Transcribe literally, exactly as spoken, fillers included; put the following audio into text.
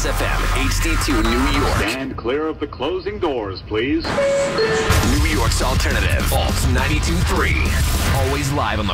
Kiss F M, H D two, New York. Stand clear of the closing doors, please. New York's alternative, Alt ninety-two point three. Always live on the